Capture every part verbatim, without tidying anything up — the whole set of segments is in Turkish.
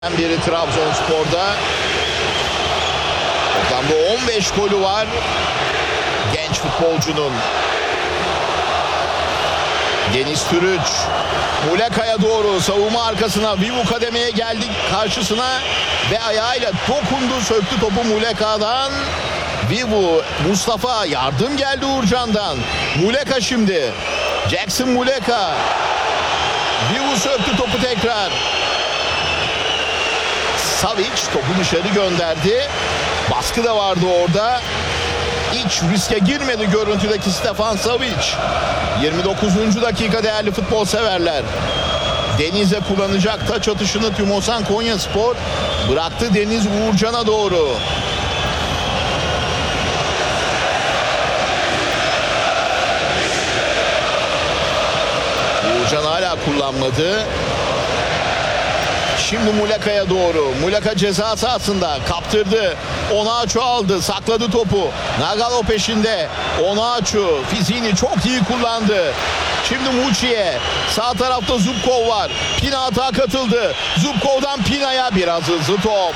Biri Trabzonspor'da. Toplamda on beş golü var genç futbolcunun. Deniz Türüç Muleka'ya doğru savunma arkasına, Vivu kademeye geldi karşısına ve ayağıyla dokundu, söktü topu Muleka'dan. Vivu, Mustafa, yardım geldi Uğurcan'dan. Muleka şimdi. Jackson Muleka. Vivu söktü topu tekrar. Savic topu dışarı gönderdi. Baskı da vardı orada. Hiç riske girmedi görüntüdeki Stefan Savic. yirmi dokuzuncu dakika değerli futbol severler. Deniz'e kullanacak taç atışını Tümosan Konyaspor bıraktı Deniz Uğurcan'a doğru. Uğurcan hala kullanmadı. Şimdi Muleka'ya doğru. Muleka ceza sahasında kaptırdı. Onaçu aldı. Sakladı topu. Nagalo peşinde. Onaçu fiziğini çok iyi kullandı. Şimdi Muçi'ye. Sağ tarafta Zubkov var. Pina atağa katıldı. Zubkov'dan Pina'ya biraz hızlı top.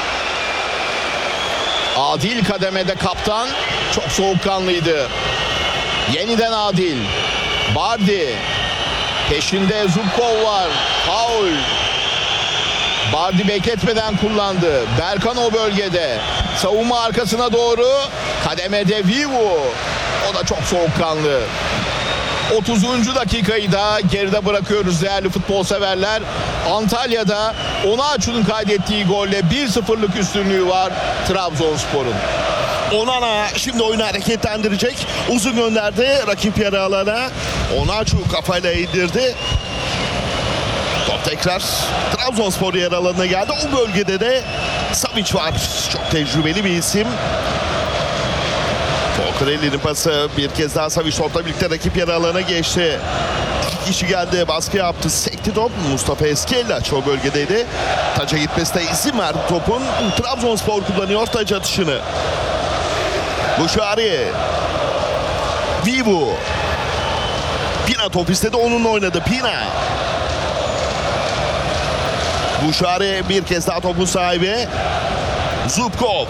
Adil kademede kaptan. Çok soğukkanlıydı. Yeniden Adil. Bardi. Peşinde Zubkov var. Faul. Bardi bekletmeden kullandı. Berkan o bölgede. Savunma arkasına doğru. Kademede Vivu. O da çok soğukkanlı. otuzuncu dakikayı da geride bırakıyoruz değerli futbol severler. Antalya'da Onaçu'nun kaydettiği golle bir sıfırlık üstünlüğü var Trabzonspor'un. Onana şimdi oyunu hareketlendirecek. Uzun gönderdi rakip yarı alana. Onaçu kafayla indirdi. Top tekrar Trabzonspor yer alanına geldi. O bölgede de Savic var. Çok tecrübeli bir isim. Volcarelli'nin pası bir kez daha Savic topla birlikte rakip yer alanına geçti. İki kişi geldi, baskı yaptı. Sekti top. Mustafa Eskellaç o bölgedeydi. Taca gitmesine izin verdi topun. Trabzonspor kullanıyor taç atışını. Buşari. Vivu. Pina top istedi, onunla oynadı. Pina. Buşari bir kez daha topun sahibi. Zubkov.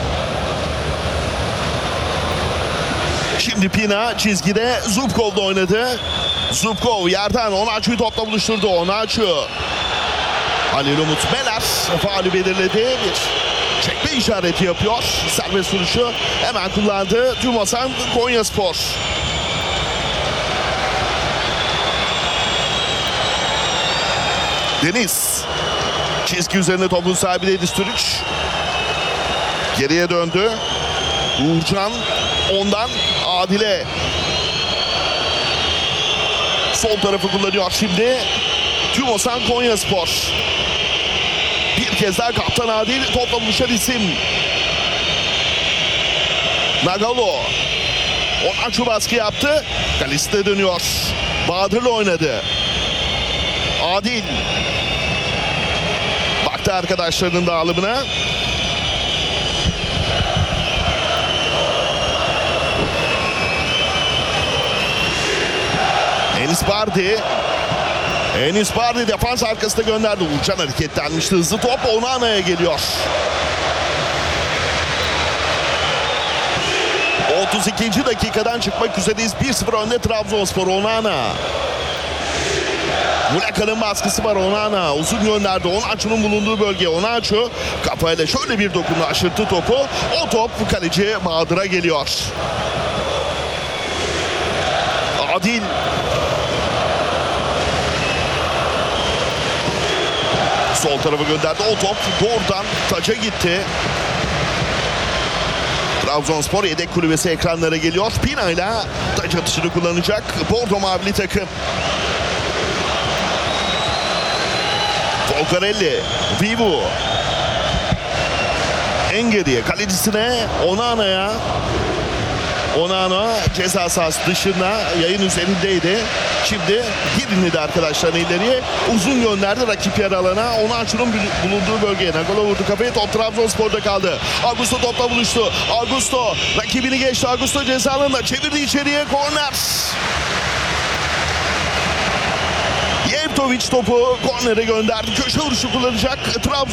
Şimdi Pina çizgide Zubkov'da oynadı. Zubkov yerden Onaçu'yu topla buluşturdu. Onaçu. Halil Umut Meler faulü belirledi. Bir çekme işareti yapıyor. Serbest vuruşu hemen kullandı Tümosan Konyaspor. Deniz. Çizgi üzerinde topun sahibi Deniz Türüç. Geriye döndü. Uğurcan ondan Adil'e. Sol tarafı kullanıyor şimdi. Tümosan Konyaspor. Bir kez daha kaptan Adil topla buluşan isim. Nagalo. Onaçu baskı yaptı. Kaliste dönüyor. Bahadır'la oynadı. Adil. Baktı arkadaşlarının dağılımına. Enis Bardi. Enis Bardi defans arkasında gönderdi. Uğurcan hareketlenmişti. Hızlı top Onana'ya geliyor. otuz ikinci dakikadan çıkmak üzereyiz. bir sıfır önde Trabzonspor. Onana. Muleka'nın baskısı var. Onana uzun gönderdi. Onaçu'nun bulunduğu bölge. Onaçu kafayla şöyle bir dokundu. Aşırttı topu. O top kaleci Bahadır'a geliyor. Adil. Sol tarafa gönderdi. O top doğrudan taca gitti. Trabzonspor yedek kulübesi ekranlara geliyor. Pina ile taç atışını kullanacak Bordo Mavili takım. Volcarelli. Vivu. En geriye kalecisine Onana'ya. Onana ceza sahası dışına yayın üzerindeydi. Şimdi girinledi arkadaşlarına ileriye. Uzun gönderdi rakip yer alana. Onaçu'nun bulunduğu bölgeye. Nagalo vurdu kafayı. Top Trabzonspor'da kaldı. Augusto topla buluştu. Augusto rakibini geçti. Augusto ceza alanına çevirdi içeriye. Korner. Yep Ahmetoviç topu kornere gönderdi. Köşe vuruşu kullanacak. Trabzon